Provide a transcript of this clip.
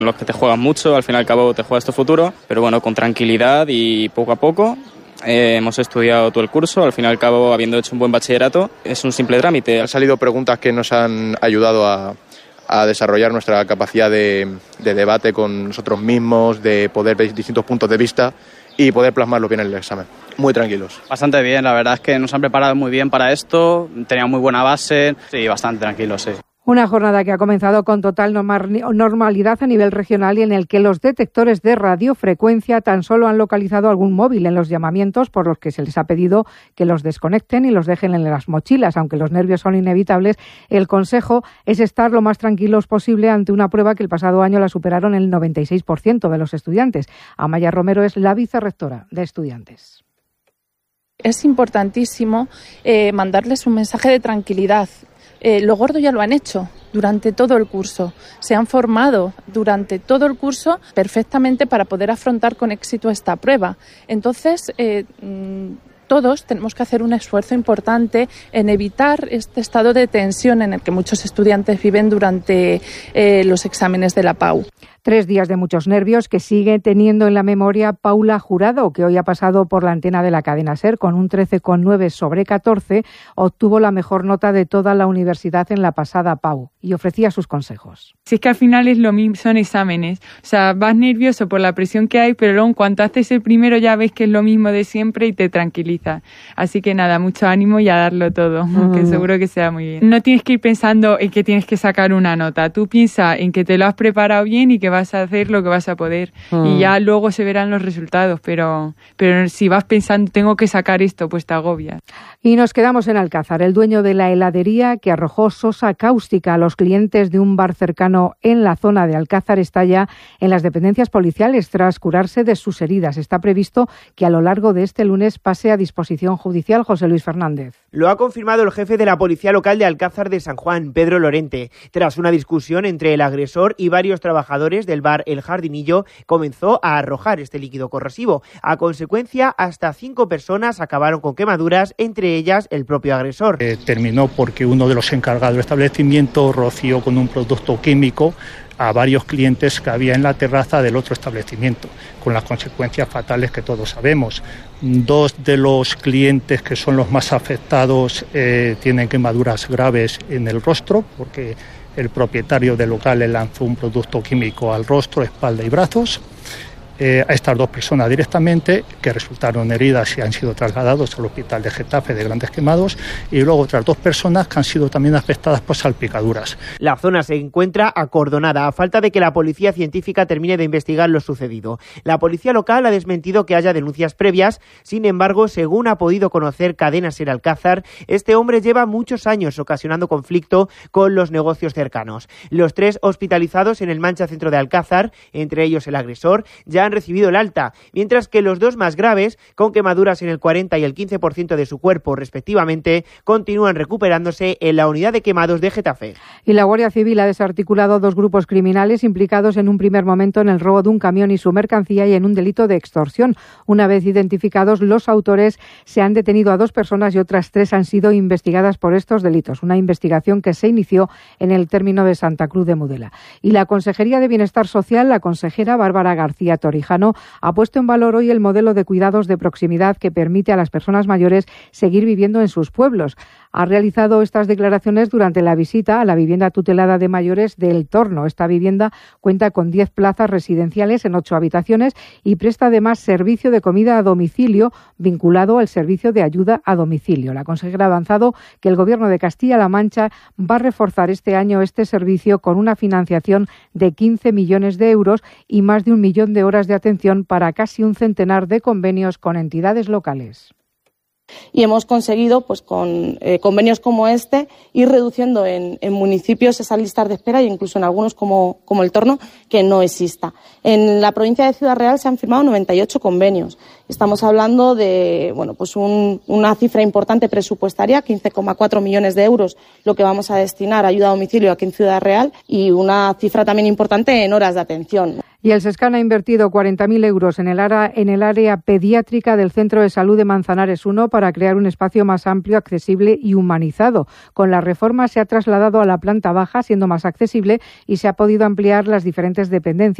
Los que te juegan mucho, al fin y al cabo te juegas tu futuro, pero bueno, con tranquilidad y poco a poco. Hemos estudiado todo el curso, al fin y al cabo, habiendo hecho un buen bachillerato, es un simple trámite. Han salido preguntas que nos han ayudado a desarrollar nuestra capacidad de debate con nosotros mismos, de poder ver distintos puntos de vista y poder plasmarlo bien en el examen. Muy tranquilos. Bastante bien, la verdad es que nos han preparado muy bien para esto, tenían muy buena base, sí, bastante tranquilos, sí. Una jornada que ha comenzado con total normalidad a nivel regional y en el que los detectores de radiofrecuencia tan solo han localizado algún móvil en los llamamientos, por los que se les ha pedido que los desconecten y los dejen en las mochilas. Aunque los nervios son inevitables, el consejo es estar lo más tranquilos posible ante una prueba que el pasado año la superaron el 96% de los estudiantes. Amaya Romero es la vicerrectora de Estudiantes. Es importantísimo mandarles un mensaje de tranquilidad. Lo gordo ya lo han hecho durante todo el curso. Se han formado durante todo el curso perfectamente para poder afrontar con éxito esta prueba. Entonces, todos tenemos que hacer un esfuerzo importante en evitar este estado de tensión en el que muchos estudiantes viven durante los exámenes de la PAU. 3 días de muchos nervios que sigue teniendo en la memoria Paula Jurado, que hoy ha pasado por la antena de la cadena SER con un 13,9 sobre 14, obtuvo la mejor nota de toda la universidad en la pasada PAU y ofrecía sus consejos. Si es que al final es lo mismo, son exámenes, o sea, vas nervioso por la presión que hay, pero luego en cuanto haces el primero ya ves que es lo mismo de siempre y te tranquiliza. Así que nada, mucho ánimo y a darlo todo, que seguro que sea muy bien. No tienes que ir pensando en que tienes que sacar una nota, tú piensa en que te lo has preparado bien y que vas a hacer lo que vas a poder y ya luego se verán los resultados, pero si vas pensando tengo que sacar esto, pues te agobias. Y nos quedamos en Alcázar. El dueño de la heladería que arrojó sosa cáustica a los clientes de un bar cercano en la zona de Alcázar está ya en las dependencias policiales tras curarse de sus heridas. Está previsto que a lo largo de este lunes pase a disposición judicial. José Luis Fernández. Lo ha confirmado el jefe de la Policía Local de Alcázar de San Juan, Pedro Lorente. Tras una discusión entre el agresor y varios trabajadores del bar El Jardinillo, comenzó a arrojar este líquido corrosivo. A consecuencia, hasta 5 personas acabaron con quemaduras, entre ellas el propio agresor. Terminó porque uno de los encargados del establecimiento roció con un producto químico a varios clientes que había en la terraza del otro establecimiento, con las consecuencias fatales que todos sabemos. 2 de los clientes que son los más afectados tienen quemaduras graves en el rostro, porque el propietario del local le lanzó un producto químico al rostro, espalda y brazos. A estas 2 personas directamente, que resultaron heridas y han sido trasladados al hospital de Getafe de grandes quemados, y luego otras 2 personas que han sido también afectadas por salpicaduras. La zona se encuentra acordonada a falta de que la policía científica termine de investigar lo sucedido. La policía local ha desmentido que haya denuncias previas. Sin embargo, según ha podido conocer Cadena SER Alcázar, este hombre lleva muchos años ocasionando conflicto con los negocios cercanos. Los 3 hospitalizados en el Mancha Centro de Alcázar, entre ellos el agresor, ya han recibido el alta, mientras que los 2 más graves, con quemaduras en el 40 y el 15% de su cuerpo respectivamente, continúan recuperándose en la unidad de quemados de Getafe. Y la Guardia Civil ha desarticulado 2 grupos criminales implicados en un primer momento en el robo de un camión y su mercancía y en un delito de extorsión. Una vez identificados los autores, se han detenido a 2 personas y otras 3 han sido investigadas por estos delitos. Una investigación que se inició en el término de Santa Cruz de Mudela. Y la Consejería de Bienestar Social, la consejera Bárbara García Torijano, ha puesto en valor hoy el modelo de cuidados de proximidad que permite a las personas mayores seguir viviendo en sus pueblos. Ha realizado estas declaraciones durante la visita a la vivienda tutelada de mayores de El Torno. Esta vivienda cuenta con 10 plazas residenciales en 8 habitaciones y presta además servicio de comida a domicilio vinculado al servicio de ayuda a domicilio. La consejera ha avanzado que el Gobierno de Castilla-La Mancha va a reforzar este año este servicio con una financiación de 15 millones de euros y más de 1 millón de horas de atención para casi un centenar de convenios con entidades locales. Y hemos conseguido, pues con convenios como este, ir reduciendo en municipios esas listas de espera e incluso en algunos como El Torno, que no exista. En la provincia de Ciudad Real se han firmado 98 convenios. Estamos hablando de pues una cifra importante presupuestaria, 15,4 millones de euros, lo que vamos a destinar a ayuda a domicilio aquí en Ciudad Real, y una cifra también importante en horas de atención. Y el SESCAN ha invertido 40.000 euros en el área pediátrica del Centro de Salud de Manzanares 1 para crear un espacio más amplio, accesible y humanizado. Con la reforma se ha trasladado a la planta baja, siendo más accesible, y se ha podido ampliar las diferentes dependencias